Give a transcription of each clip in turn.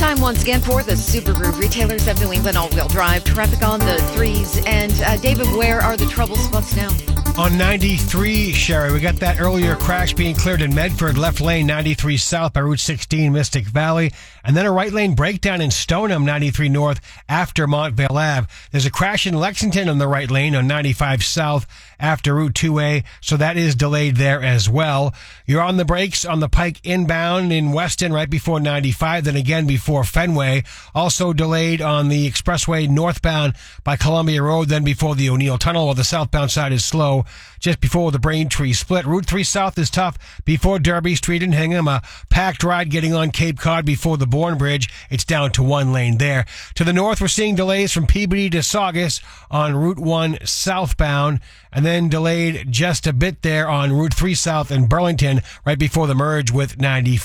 Time once again for the Super Groove Retailers of New England all-wheel drive. Traffic on the threes. And David, where are the trouble spots now? On 93, Sherry, we got that earlier crash being cleared in Medford, left lane 93 south by Route 16, Mystic Valley, and then a right lane breakdown in Stoneham, 93 north after Montvale Ave. There's a crash in Lexington on the right lane on 95 south after Route 2A, so that is delayed there as well. You're on the brakes on the Pike inbound in Weston right before 95, then again before Fenway. Also delayed on the expressway northbound by Columbia Road, then before the O'Neill Tunnel, while the southbound side is slow just before the Braintree split. Route 3 South is tough before Derby Street and Hingham. A packed ride getting on Cape Cod before the Bourne Bridge. It's down to one lane there. To the north, we're seeing delays from Peabody to Saugus on Route 1 southbound, and then delayed just a bit there on Route 3 South in Burlington right before the merge with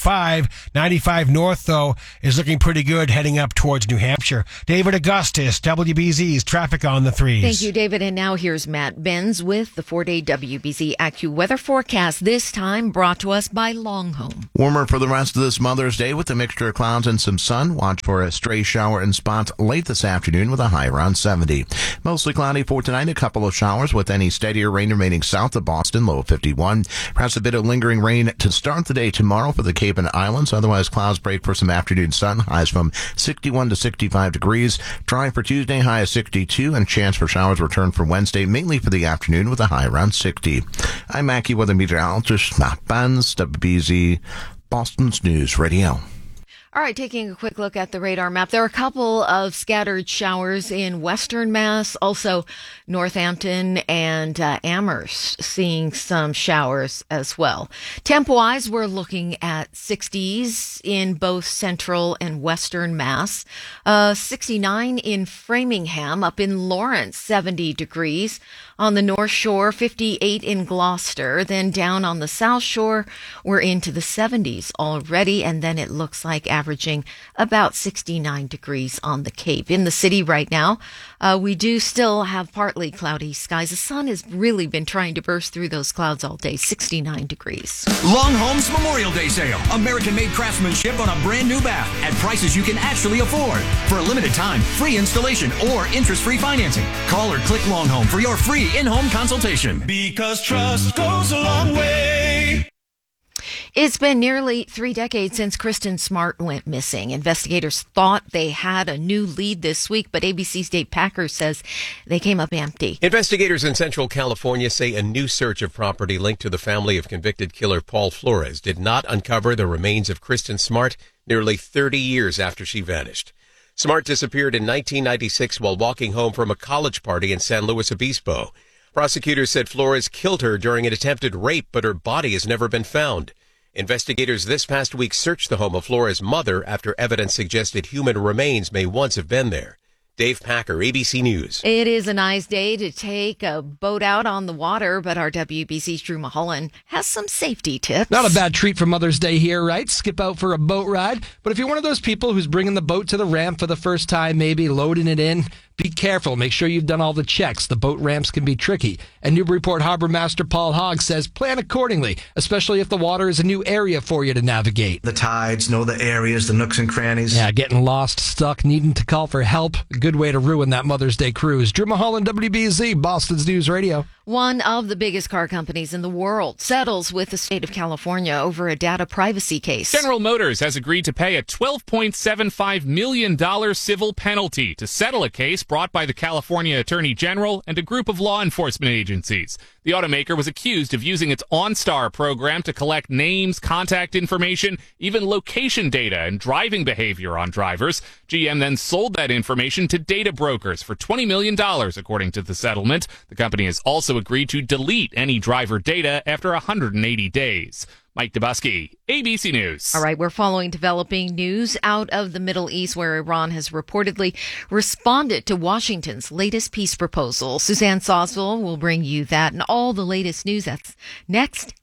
95. 95 north, though, is looking pretty good heading up towards New Hampshire. David Augustus, WBZ's traffic on the threes. Thank you, David. And now here's Matt Benz with the 4-day WBZ AccuWeather forecast, this time brought to us by Longhome. Warmer for the rest of this Mother's Day with a mixture of clouds and some sun. Watch for a stray shower in spots late this afternoon with a high around 70. Mostly cloudy for tonight, a couple of showers with any steadier rain remaining south of Boston, low of 51. Perhaps a bit of lingering rain to start the day tomorrow for the Cape and Islands. Otherwise, clouds break for some afternoon sun. Highs from 61 to 65 degrees. Dry for Tuesday, high of 62, and chance for showers return for Wednesday, mainly for the afternoon with a high around 60. I'm AccuWeather meteorologist Matt Benz, WBZ, Boston's News Radio. All right, taking a quick look at the radar map. There are a couple of scattered showers in western Mass, also Northampton and Amherst seeing some showers as well. Temp-wise, we're looking at 60s in both central and western Mass. 69 in Framingham, up in Lawrence, 70 degrees. On the North Shore, 58 in Gloucester. Then down on the South Shore, we're into the 70s already, and then it looks like averaging about 69 degrees on the Cape. In the city right now, we do still have partly cloudy skies. The sun has really been trying to burst through those clouds all day, 69 degrees. Longhome's Memorial Day sale. American-made craftsmanship on a brand new bath at prices you can actually afford. For a limited time, free installation or interest-free financing. Call or click Longhome for your free in-home consultation. Because trust goes a long way. It's been nearly 3 decades since Kristen Smart went missing. Investigators thought they had a new lead this week, but ABC's Dave Packer says they came up empty. Investigators in Central California say a new search of property linked to the family of convicted killer Paul Flores did not uncover the remains of Kristen Smart nearly 30 years after she vanished. Smart disappeared in 1996 while walking home from a college party in San Luis Obispo. Prosecutors said Flores killed her during an attempted rape, but her body has never been found. Investigators this past week searched the home of Flores' mother after evidence suggested human remains may once have been there. Dave Packer, ABC News. It is a nice day to take a boat out on the water, but our WBC's Drew Mulholland has some safety tips. Not a bad treat for Mother's Day here, right? Skip out for a boat ride. But if you're one of those people who's bringing the boat to the ramp for the first time, maybe loading it in, be careful. Make sure you've done all the checks. The boat ramps can be tricky. And Newburyport Harbor Master Paul Hogg says plan accordingly, especially if the water is a new area for you to navigate. The tides, know the areas, the nooks and crannies. Yeah, getting lost, stuck, needing to call for help. A good way to ruin that Mother's Day cruise. Drew Mulholland, WBZ, Boston's News Radio. One of the biggest car companies in the world settles with the state of California over a data privacy case. General Motors has agreed to pay a $12.75 million civil penalty to settle a case brought by the California Attorney General and a group of law enforcement agencies. The automaker was accused of using its OnStar program to collect names, contact information, even location data and driving behavior on drivers. GM then sold that information to data brokers for $20 million, according to the settlement. The company has also agreed to delete any driver data after 180 days. Mike Dubusky, ABC News. All right, we're following developing news out of the Middle East where Iran has reportedly responded to Washington's latest peace proposal. Suzanne Sosville will bring you that and all the latest news. That's next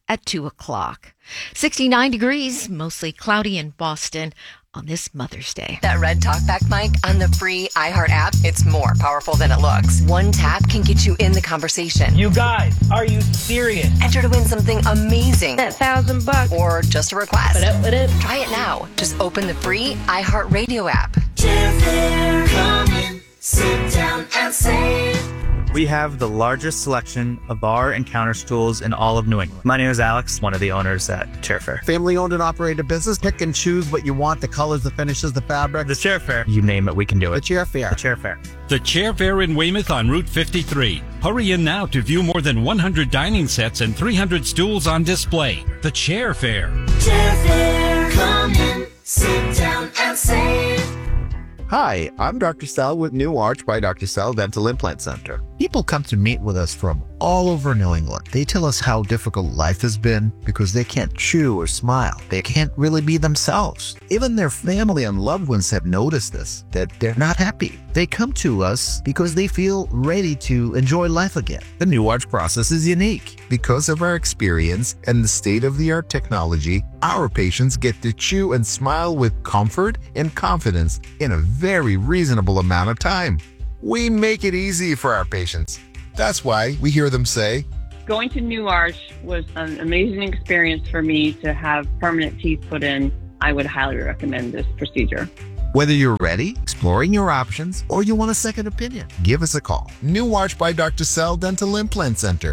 at 2 o'clock. 69 degrees, mostly cloudy in Boston on this Mother's Day. That red talkback mic on the free iHeart app, it's more powerful than it looks. One tap can get you in the conversation. You guys, are you serious? Enter to win something amazing. That $1,000. Or just a request. What up? Try it now. Just open the free iHeart Radio app. Come in, sit down and save. We have the largest selection of bar and counter stools in all of New England. My name is Alex, one of the owners at Chair Fair. Family owned and operated business. Pick and choose what you want, the colors, the finishes, the fabric. The Chair Fair. You name it, we can do it. The Chair Fair. The Chair Fair. The Chair Fair in Weymouth on Route 53. Hurry in now to view more than 100 dining sets and 300 stools on display. The Chair Fair. Chair Fair. Come in, sit down and save. Hi, I'm Dr. Sell with New Arch by Dr. Sell Dental Implant Center. People come to meet with us from all over New England. They tell us how difficult life has been because they can't chew or smile. They can't really be themselves. Even their family and loved ones have noticed this, that they're not happy. They come to us because they feel ready to enjoy life again. The New Arch process is unique. Because of our experience and the state-of-the-art technology, our patients get to chew and smile with comfort and confidence in a very reasonable amount of time. We make it easy for our patients. That's why we hear them say, going to New Arch was an amazing experience for me to have permanent teeth put in. I would highly recommend this procedure. Whether you're ready, exploring your options, or you want a second opinion, give us a call. New Arch by Dr. Sell Dental Implant Center,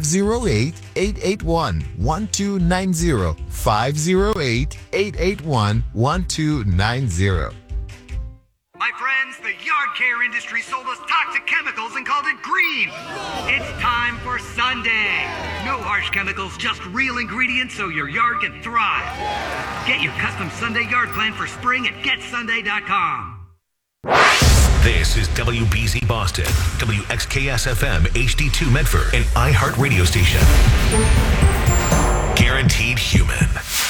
508-881-1290, 508-881-1290. My friends, the yard care industry sold us toxic chemicals and called it green. It's time for Sunday. No harsh chemicals, just real ingredients so your yard can thrive. Get your custom Sunday yard plan for spring at getsunday.com. This is WBZ Boston, WXKS-FM HD2 Medford, and iHeart Radio Station. Guaranteed human.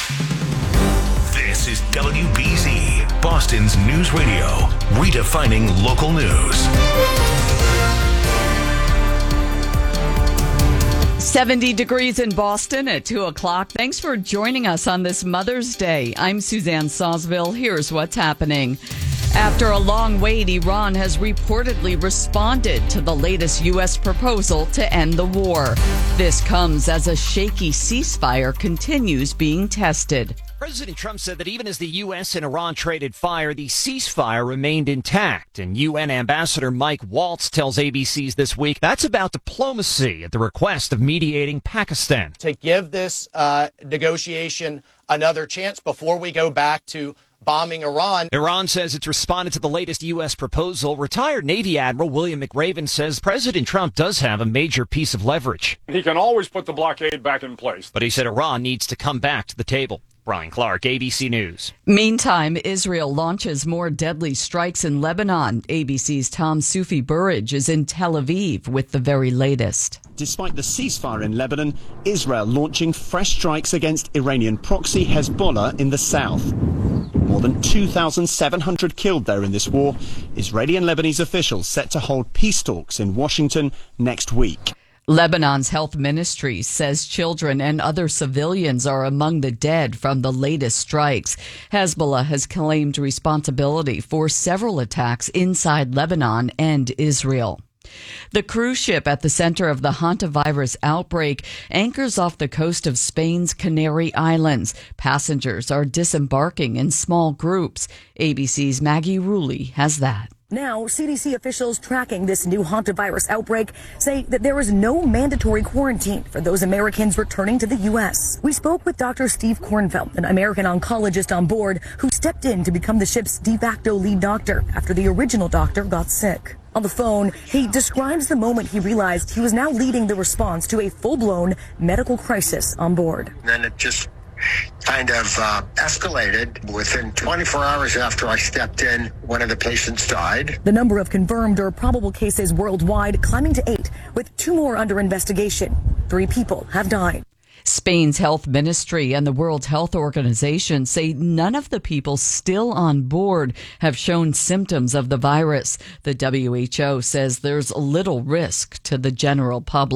This is WBZ, Boston's news radio, redefining local news. 70 degrees in Boston at 2 o'clock. Thanks for joining us on this Mother's Day. I'm Suzanne Sawsville. Here's what's happening. After a long wait, Iran has reportedly responded to the latest U.S. proposal to end the war. This comes as a shaky ceasefire continues being tested. President Trump said that even as the U.S. and Iran traded fire, the ceasefire remained intact. And UN Ambassador Mike Waltz tells ABC's This Week that's about diplomacy at the request of mediating Pakistan. To give this negotiation another chance before we go back to bombing Iran. Iran says it's responded to the latest U.S. proposal. Retired Navy Admiral William McRaven says President Trump does have a major piece of leverage. He can always put the blockade back in place. But he said Iran needs to come back to the table. Brian Clark, ABC News. Meantime, Israel launches more deadly strikes in Lebanon. ABC's Tom Sufi-Burridge is in Tel Aviv with the very latest. Despite the ceasefire in Lebanon, Israel launching fresh strikes against Iranian proxy Hezbollah in the south. More than 2,700 killed there in this war. Israeli and Lebanese officials set to hold peace talks in Washington next week. Lebanon's health ministry says children and other civilians are among the dead from the latest strikes. Hezbollah has claimed responsibility for several attacks inside Lebanon and Israel. The cruise ship at the center of the hantavirus outbreak anchors off the coast of Spain's Canary Islands. Passengers are disembarking in small groups. ABC's Maggie Rulli has that. Now, CDC officials tracking this new hantavirus outbreak say that there is no mandatory quarantine for those Americans returning to the U.S. We spoke with Dr. Steve Kornfeld, an American oncologist on board, who stepped in to become the ship's de facto lead doctor after the original doctor got sick. On the phone, he describes the moment he realized he was now leading the response to a full-blown medical crisis on board. Then it just kind of escalated. Within 24 hours after I stepped in, one of the patients died. The number of confirmed or probable cases worldwide climbing to 8, with 2 more under investigation. 3 people have died. Spain's health ministry and the World Health Organization say none of the people still on board have shown symptoms of the virus. The WHO says there's little risk to the general public.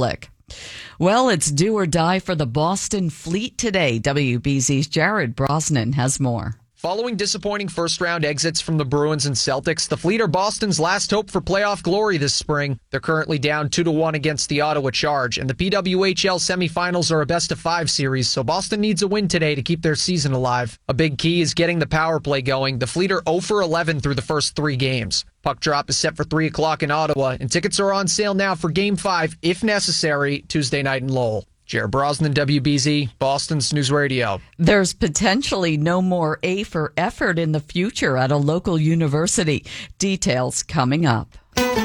Well, it's do or die for the Boston Fleet today. WBZ's Jared Brosnan has more. Following disappointing first-round exits from the Bruins and Celtics, the Fleet are Boston's last hope for playoff glory this spring. They're currently down 2-1 against the Ottawa Charge, and the PWHL semifinals are a best-of-5 series, so Boston needs a win today to keep their season alive. A big key is getting the power play going. The Fleet are 0 for 11 through the first 3 games. Puck drop is set for 3 o'clock in Ottawa, and tickets are on sale now for Game 5, if necessary, Tuesday night in Lowell. Jared Brosnan, WBZ, Boston's News Radio. There's potentially no more A for effort in the future at a local university. Details coming up.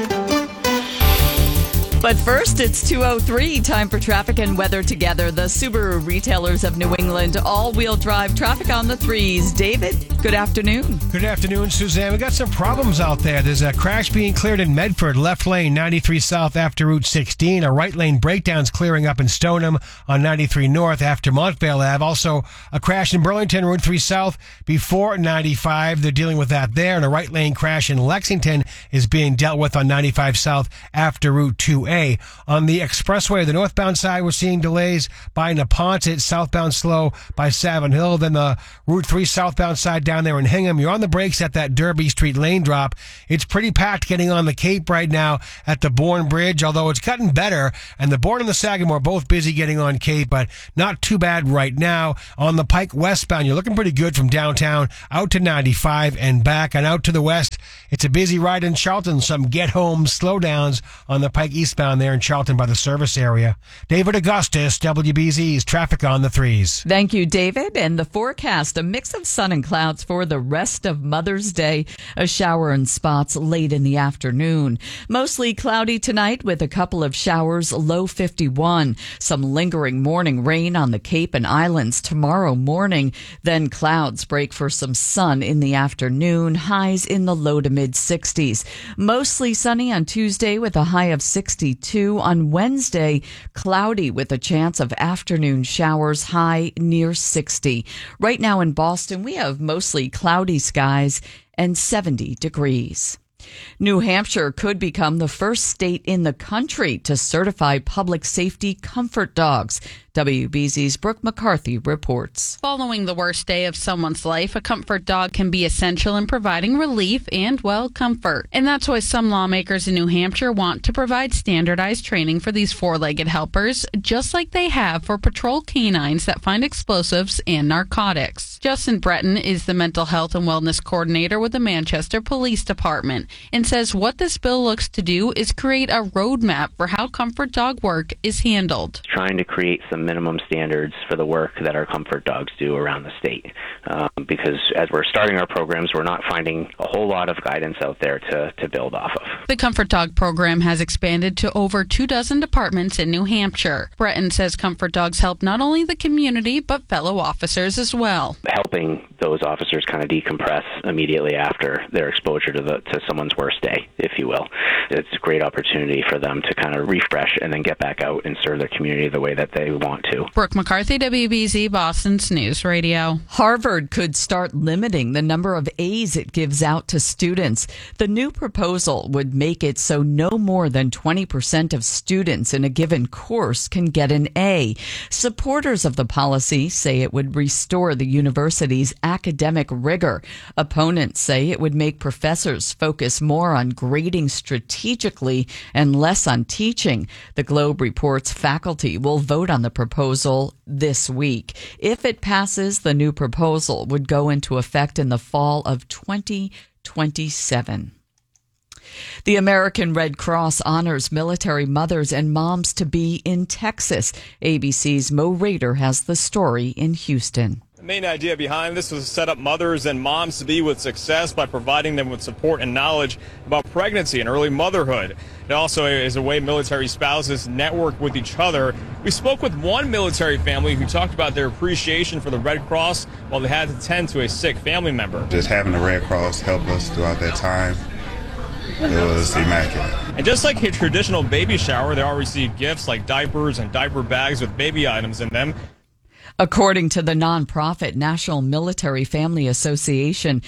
But first, it's 2:03. Time for traffic and weather together. The Subaru retailers of New England, all-wheel drive traffic on the 3s. David, good afternoon. Good afternoon, Suzanne. We got some problems out there. There's a crash being cleared in Medford, left lane 93 south after Route 16. A right lane breakdown's clearing up in Stoneham on 93 north after Montvale Ave. Also, a crash in Burlington, Route 3 south before 95. They're dealing with that there. And a right lane crash in Lexington is being dealt with on 95 south after Route 2A. On the expressway, the northbound side, we're seeing delays by Neponset, southbound slow by Savin Hill. Then the Route 3 southbound side down there in Hingham. You're on the brakes at that Derby Street lane drop. It's pretty packed getting on the Cape right now at the Bourne Bridge, although it's gotten better. And the Bourne and the Sagamore both busy getting on Cape, but not too bad right now. On the Pike westbound, you're looking pretty good from downtown out to 95 and back. And out to the west, it's a busy ride in Charlton. Some get-home slowdowns on the Pike eastbound there in Charlton by the service area. David Augustus, WBZ's traffic on the 3s. Thank you, David. And the forecast, a mix of sun and clouds for the rest of Mother's Day. A shower in spots late in the afternoon. Mostly cloudy tonight with a couple of showers, low 51. Some lingering morning rain on the Cape and Islands tomorrow morning. Then clouds break for some sun in the afternoon. Highs in the low to mid 60s. Mostly sunny on Tuesday with a high of 62. On Wednesday, cloudy with a chance of afternoon showers, high near 60. Right now in Boston, we have mostly cloudy skies and 70 degrees. New Hampshire could become the first state in the country to certify public safety comfort dogs. WBZ's Brooke McCarthy reports. Following the worst day of someone's life, a comfort dog can be essential in providing relief and, well, comfort. And that's why some lawmakers in New Hampshire want to provide standardized training for these four-legged helpers, just like they have for patrol canines that find explosives and narcotics. Justin Breton is the mental health and wellness coordinator with the Manchester Police Department and says what this bill looks to do is create a roadmap for how comfort dog work is handled. Trying to create some minimum standards for the work that our comfort dogs do around the state. Because as we're starting our programs, we're not finding a whole lot of guidance out there to build off of. The Comfort Dog program has expanded to over 24 departments in New Hampshire. Breton says comfort dogs help not only the community, but fellow officers as well. Helping those officers kind of decompress immediately after their exposure to someone's worst day, if you will. It's a great opportunity for them to kind of refresh and then get back out and serve their community the way that they want to. Brooke McCarthy, WBZ, Boston's News Radio. Harvard could start limiting the number of A's it gives out to students. The new proposal would make it so no more than 20% of students in a given course can get an A. Supporters of the policy say it would restore the university's academic rigor. Opponents say it would make professors focus more on grading strategically and less on teaching. The Globe reports faculty will vote on the proposal this week. If it passes, the new proposal would go into effect in the fall of 2027. The American Red Cross honors military mothers and moms-to-be in Texas. ABC's Mo Rader has the story in Houston. The main idea behind this was to set up mothers and moms to be with success by providing them with support and knowledge about pregnancy and early motherhood. It also is a way military spouses network with each other. We spoke with one military family who talked about their appreciation for the Red Cross while they had to tend to a sick family member. Just having the Red Cross help us throughout that time, it was immaculate. And just like a traditional baby shower, they all received gifts like diapers and diaper bags with baby items in them. According to the nonprofit National Military Family Association,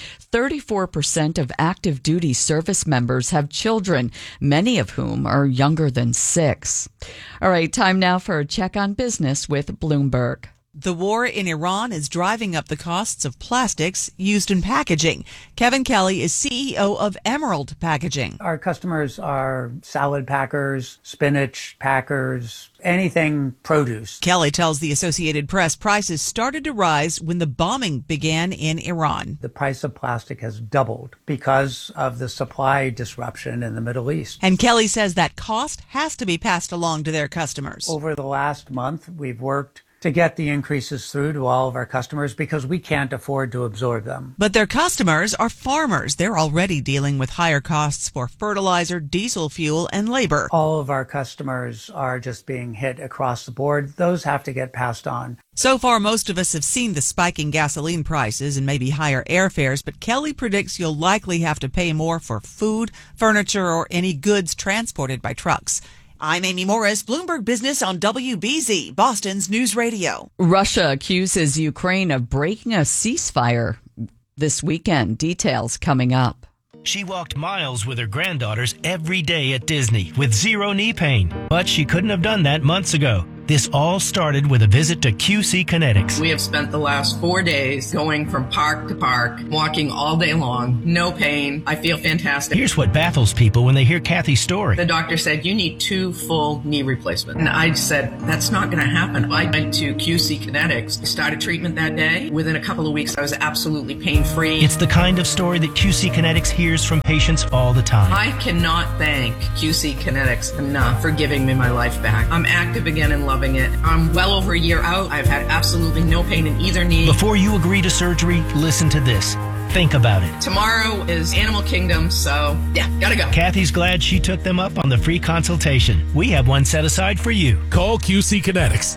34% of active duty service members have children, many of whom are younger than 6. All right, time now for a check on business with Bloomberg. The war in Iran is driving up the costs of plastics used in packaging. Kevin Kelly is CEO of Emerald Packaging. Our customers are salad packers, spinach packers, anything produce. Kelly tells the Associated Press prices started to rise when the bombing began in Iran. The price of plastic has doubled because of the supply disruption in the Middle East. And Kelly says that cost has to be passed along to their customers. Over the last month, we've worked to get the increases through to all of our customers because we can't afford to absorb them. But their customers are farmers. They're already dealing with higher costs for fertilizer, diesel fuel, and labor. All of our customers are just being hit across the board. Those have to get passed on. So far, most of us have seen the spike in gasoline prices and maybe higher airfares, but Kelly predicts you'll likely have to pay more for food, furniture, or any goods transported by trucks. I'm Amy Morris, Bloomberg Business on WBZ, Boston's News Radio. Russia accuses Ukraine of breaking a ceasefire this weekend. Details coming up. She walked miles with her granddaughters every day at Disney with zero knee pain, but she couldn't have done that months ago. This all started with a visit to QC Kinetics. We have spent the last 4 days going from park to park, walking all day long, no pain. I feel fantastic. Here's what baffles people when they hear Kathy's story. The doctor said, you need 2 full knee replacements. And I said, that's not going to happen. I went to QC Kinetics, started treatment that day. Within a couple of weeks, I was absolutely pain-free. It's the kind of story that QC Kinetics hears from patients all the time. I cannot thank QC Kinetics enough for giving me my life back. I'm active again and loving it. I'm well over a year out. I've had absolutely no pain in either knee. Before you agree to surgery, listen to this. Think about it. Tomorrow is Animal Kingdom, so yeah, gotta go. Kathy's glad she took them up on the free consultation. We have one set aside for you. Call QC Kinetics,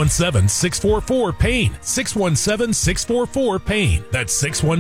617-644-PAIN, 617-644-PAIN. That's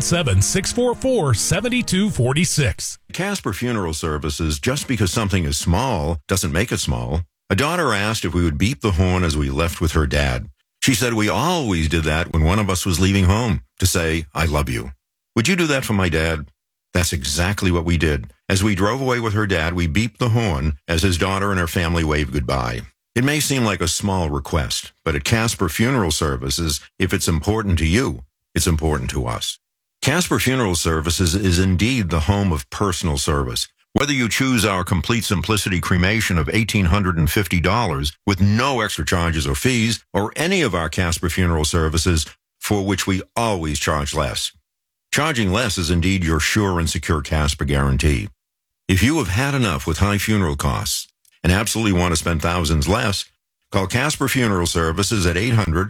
617-644-7246. Casper Funeral Services, just because something is small doesn't make it small. A daughter asked if we would beep the horn as we left with her dad. She said we always did that when one of us was leaving home, to say, I love you. Would you do that for my dad? That's exactly what we did. As we drove away with her dad, we beeped the horn as his daughter and her family waved goodbye. It may seem like a small request, but at Casper Funeral Services, if it's important to you, it's important to us. Casper Funeral Services is indeed the home of personal service. Whether you choose our Complete Simplicity cremation of $1,850 with no extra charges or fees, or any of our Casper Funeral Services for which we always charge less. Charging less is indeed your sure and secure Casper guarantee. If you have had enough with high funeral costs and absolutely want to spend thousands less, call Casper Funeral Services at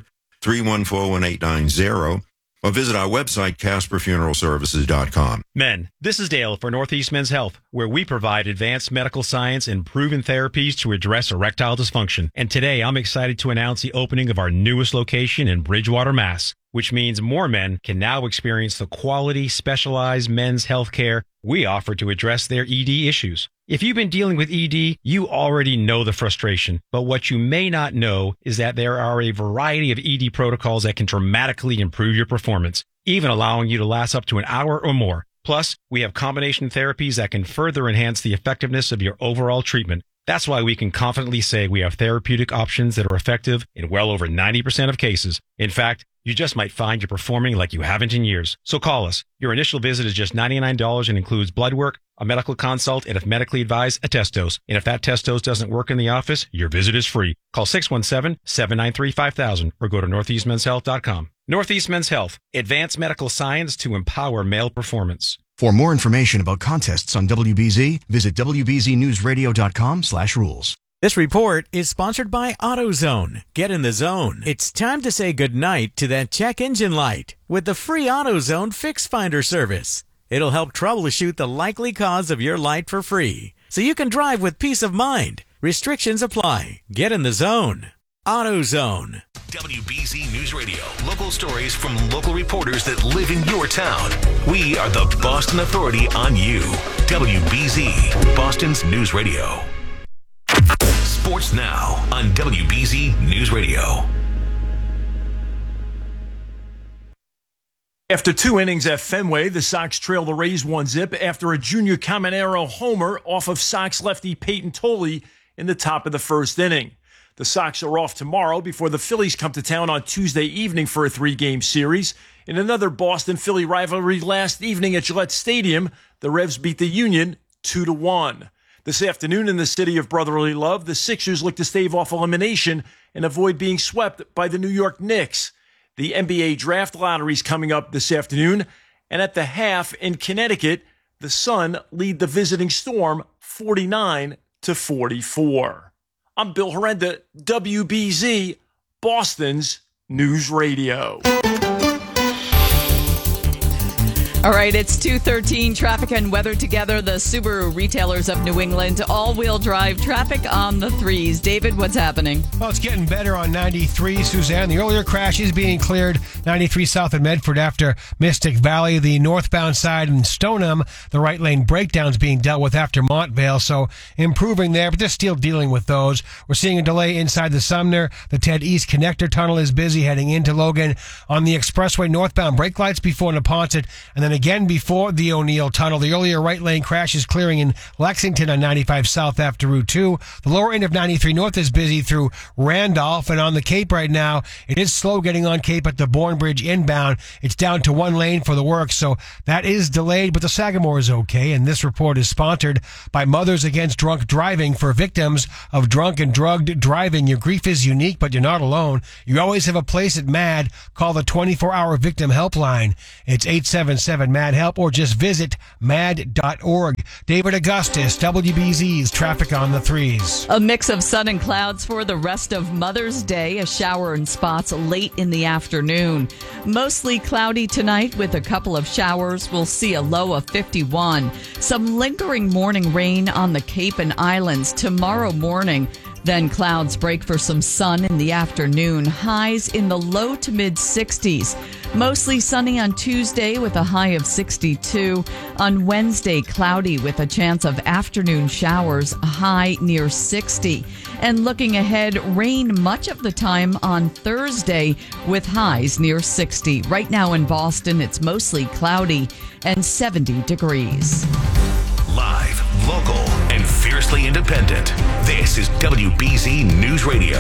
800-314-1890 or visit our website, CasperFuneralServices.com. Men, this is Dale for Northeast Men's Health, where we provide advanced medical science and proven therapies to address erectile dysfunction. And today, I'm excited to announce the opening of our newest location in Bridgewater, Mass., which means more men can now experience the quality, specialized men's health care we offer to address their ED issues. If you've been dealing with ED, you already know the frustration, but what you may not know is that there are a variety of ED protocols that can dramatically improve your performance, even allowing you to last up to an hour or more. Plus, we have combination therapies that can further enhance the effectiveness of your overall treatment. That's why we can confidently say we have therapeutic options that are effective in well over 90% of cases. In fact, you just might find you're performing like you haven't in years. So call us. Your initial visit is just $99 and includes blood work, a medical consult, and if medically advised, a test dose. And if that test dose doesn't work in the office, your visit is free. Call 617-793-5000 or go to northeastmenshealth.com. Northeast Men's Health, advanced medical science to empower male performance. For more information about contests on WBZ, visit WBZNewsRadio.com/rules. This report is sponsored by AutoZone. Get in the zone. It's time to say goodnight to that check engine light with the free AutoZone Fix Finder service. It'll help troubleshoot the likely cause of your light for free, so you can drive with peace of mind. Restrictions apply. Get in the zone. AutoZone. WBZ News Radio. Local stories from local reporters that live in your town. We are the Boston Authority on you. WBZ, Boston's News Radio. Sports now on WBZ News Radio. After 2 innings at Fenway, the Sox trail the Rays 1-0 after a Junior Caminero homer off of Sox lefty Peyton Tolley in the top of the first inning. The Sox are off tomorrow before the Phillies come to town on Tuesday evening for a 3-game series. In another Boston-Philly rivalry last evening at Gillette Stadium, the Revs beat the Union 2-1. This afternoon in the city of brotherly love, the Sixers look to stave off elimination and avoid being swept by the New York Knicks. The NBA draft lottery is coming up this afternoon, and at the half in Connecticut, the Sun lead the visiting Storm 49-44. I'm Bill Herenda, WBZ, Boston's News Radio. All right, it's 2:13. Traffic and weather together. The Subaru retailers of New England, all-wheel drive traffic on the 3s. David, what's happening? Well, it's getting better on 93, Suzanne. The earlier crash is being cleared. 93 south of Medford after Mystic Valley. The northbound side in Stoneham, the right lane breakdowns being dealt with after Montvale. So improving there, but they're still dealing with those. We're seeing a delay inside the Sumner. The Ted East Connector Tunnel is busy heading into Logan. On the expressway northbound, brake lights before Neponset, and then again before the O'Neill Tunnel. The earlier right lane crash is clearing in Lexington on 95 south after Route 2. The lower end of 93 north is busy through Randolph, and on the Cape right now, it is slow getting on Cape at the Bourne Bridge inbound. It's down to one lane for the work, so that is delayed, but the Sagamore is okay, and this report is sponsored by Mothers Against Drunk Driving for victims of drunk and drugged driving. Your grief is unique, but you're not alone. You always have a place at MAD. Call the 24-hour victim helpline. It's 877-MAD-HELP, or just visit mad.org. David Augustus, WBZ's Traffic on the 3s. A mix of sun and clouds for the rest of Mother's Day. A shower in spots late in the afternoon. Mostly cloudy tonight with a couple of showers. We'll see a low of 51. Some lingering morning rain on the Cape and Islands tomorrow morning. Then clouds break for some sun in the afternoon. Highs in the low to mid 60s. Mostly sunny on Tuesday with a high of 62. On Wednesday, cloudy with a chance of afternoon showers, a high near 60. And looking ahead, rain much of the time on Thursday with highs near 60. Right now in Boston, it's mostly cloudy and 70 degrees. Live, local, and fiercely independent. This is WBZ News Radio.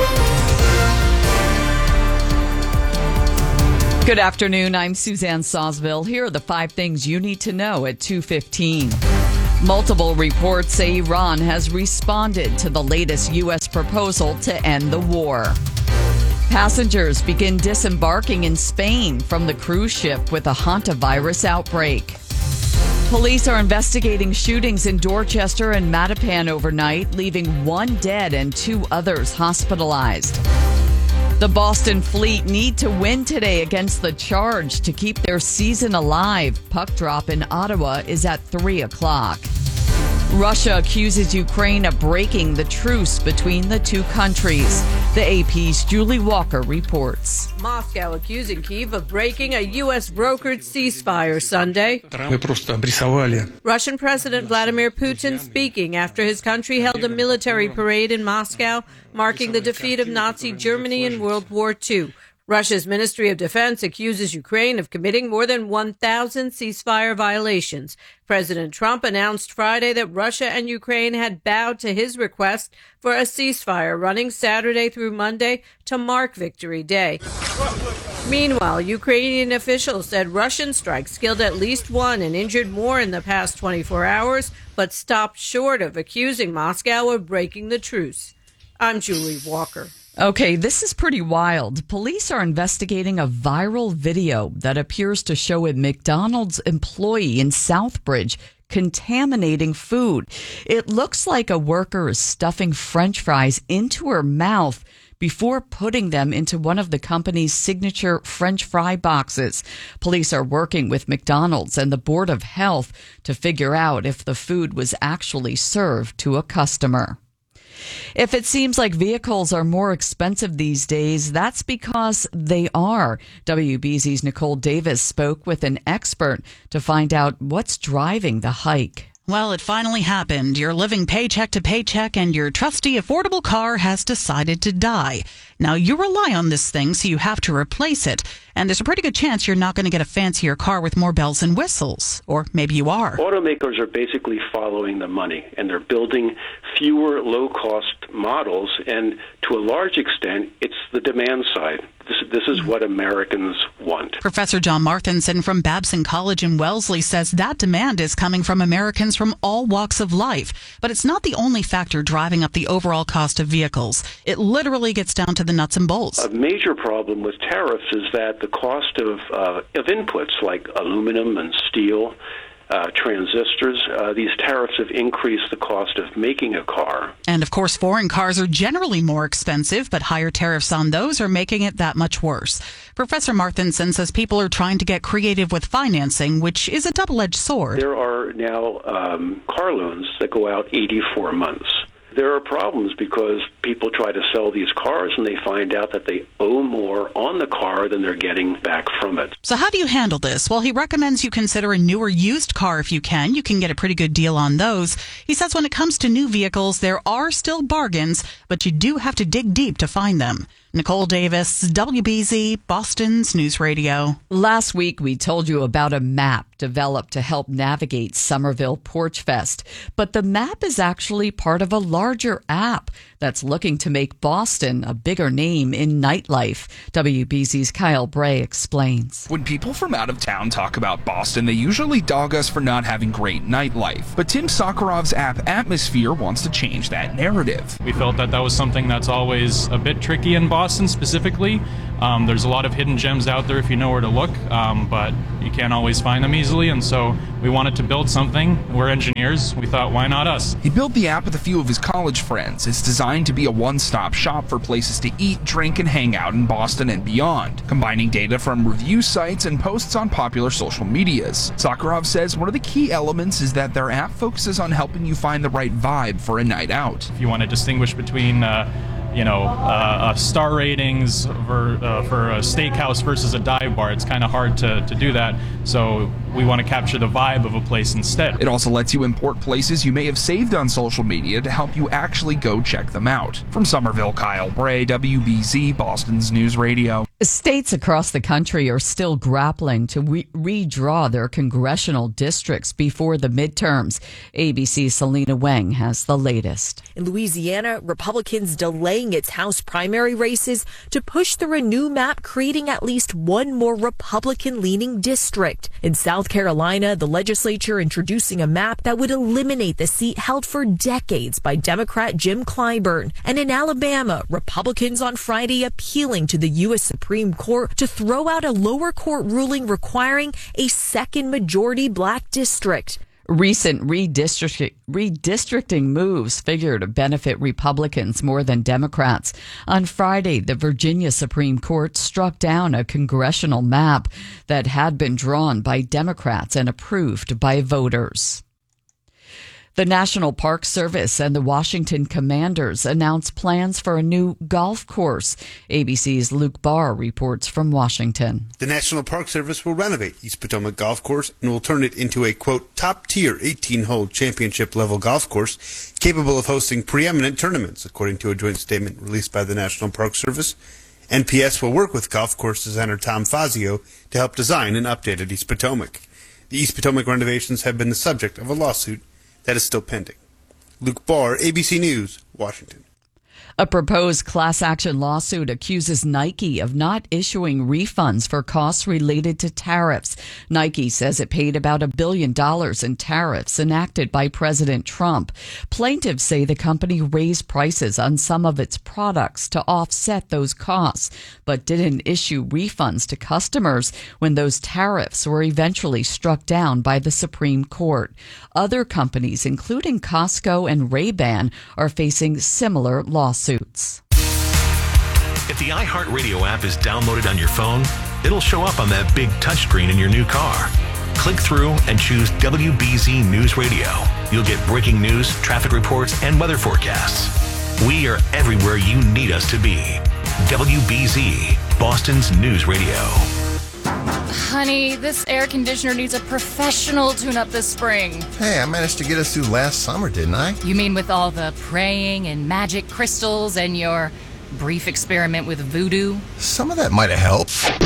Good afternoon. I'm Suzanne Sawsville. Here are the 5 things you need to know at 2:15. Multiple reports say Iran has responded to the latest U.S. proposal to end the war. Passengers begin disembarking in Spain from the cruise ship with a hantavirus outbreak. Police are investigating shootings in Dorchester and Mattapan overnight, leaving 1 dead and 2 others hospitalized. The Boston Fleet need to win today against the Charge to keep their season alive. Puck drop in Ottawa is at 3 o'clock. Russia accuses Ukraine of breaking the truce between the two countries. The AP's Julie Walker reports. Moscow accusing Kyiv of breaking a U.S. brokered ceasefire Sunday. Russian President Vladimir Putin speaking after his country held a military parade in Moscow, marking the defeat of Nazi Germany in World War II. Russia's Ministry of Defense accuses Ukraine of committing more than 1,000 ceasefire violations. President Trump announced Friday that Russia and Ukraine had bowed to his request for a ceasefire running Saturday through Monday to mark Victory Day. Meanwhile, Ukrainian officials said Russian strikes killed at least 1 and injured more in the past 24 hours, but stopped short of accusing Moscow of breaking the truce. I'm Julie Walker. Okay, this is pretty wild. Police are investigating a viral video that appears to show a McDonald's employee in Southbridge contaminating food. It looks like a worker is stuffing French fries into her mouth before putting them into one of the company's signature French fry boxes. Police are working with McDonald's and the Board of Health to figure out if the food was actually served to a customer. If it seems like vehicles are more expensive these days, that's because they are. WBZ's Nicole Davis spoke with an expert to find out what's driving the hike. Well, it finally happened. You're living paycheck to paycheck and your trusty affordable car has decided to die. Now, you rely on this thing, so you have to replace it. And there's a pretty good chance you're not going to get a fancier car with more bells and whistles. Or maybe you are. Automakers are basically following the money, and they're building fewer low-cost models. And to a large extent, it's the demand side. This is what Americans want. Professor John Marthinson from Babson College in Wellesley says that demand is coming from Americans from all walks of life. But it's not the only factor driving up the overall cost of vehicles. It literally gets down to the nuts and bolts. A major problem with tariffs is that the cost of inputs like aluminum and steel, transistors, these tariffs have increased the cost of making a car. And of course, foreign cars are generally more expensive, but higher tariffs on those are making it that much worse. Professor Marthinson says people are trying to get creative with financing, which is a double-edged sword. There are now car loans that go out 84 months. There are problems because people try to sell these cars and they find out that they owe more on the car than they're getting back from it. So how do you handle this? Well, he recommends you consider a newer used car if you can. You can get a pretty good deal on those. He says when it comes to new vehicles, there are still bargains, but you do have to dig deep to find them. Nicole Davis, WBZ, Boston's News Radio. Last week, we told you about a map developed to help navigate Somerville Porch Fest. But the map is actually part of a larger app that's looking to make Boston a bigger name in nightlife. WBZ's Kyle Bray explains. When people from out of town talk about Boston, they usually dog us for not having great nightlife. But Tim Sakharov's app Atmosphere wants to change that narrative. We felt that was something that's always a bit tricky in Boston specifically. There's a lot of hidden gems out there if you know where to look, but you can't always find them easily, and so we wanted to build something. We're engineers. We thought, why not us? He built the app with a few of his college friends. It's designed to be a one-stop shop for places to eat, drink, and hang out in Boston and beyond, combining data from review sites and posts on popular social medias. Sakharov says one of the key elements is that their app focuses on helping you find the right vibe for a night out. If you want to distinguish between star ratings for a steakhouse versus a dive bar, it's kind of hard to do that. So we want to capture the vibe of a place instead. It also lets you import places you may have saved on social media to help you actually go check them out. From Somerville, Kyle Bray, WBZ, Boston's News Radio. States across the country are still grappling to redraw their congressional districts before the midterms. ABC's Selena Wang has the latest. In Louisiana, Republicans delaying its House primary races to push through a new map creating at least one more Republican-leaning district. In South Carolina, the legislature introducing a map that would eliminate the seat held for decades by Democrat Jim Clyburn. And in Alabama, Republicans on Friday appealing to the U.S. Supreme Court to throw out a lower court ruling requiring a second majority black district. Recent redistricting moves figure to benefit Republicans more than Democrats. On Friday, the Virginia Supreme Court struck down a congressional map that had been drawn by Democrats and approved by voters. The National Park Service and the Washington Commanders announced plans for a new golf course. ABC's Luke Barr reports from Washington. The National Park Service will renovate East Potomac Golf Course and will turn it into a, quote, top-tier 18-hole championship-level golf course capable of hosting preeminent tournaments, according to a joint statement released by the National Park Service. NPS will work with golf course designer Tom Fazio to help design an updated East Potomac. The East Potomac renovations have been the subject of a lawsuit that is still pending. Luke Barr, ABC News, Washington. A proposed class action lawsuit accuses Nike of not issuing refunds for costs related to tariffs. Nike says it paid about $1 billion in tariffs enacted by President Trump. Plaintiffs say the company raised prices on some of its products to offset those costs, but didn't issue refunds to customers when those tariffs were eventually struck down by the Supreme Court. Other companies, including Costco and Ray-Ban, are facing similar lawsuits. If the iHeartRadio app is downloaded on your phone, it'll show up on that big touchscreen in your new car. Click through and choose WBZ News Radio. You'll get breaking news, traffic reports, and weather forecasts. We are everywhere you need us to be. WBZ, Boston's News Radio. Honey, this air conditioner needs a professional tune-up this spring. Hey, I managed to get us through last summer, didn't I? You mean with all the praying and magic crystals and your brief experiment with voodoo? Some of that might have helped.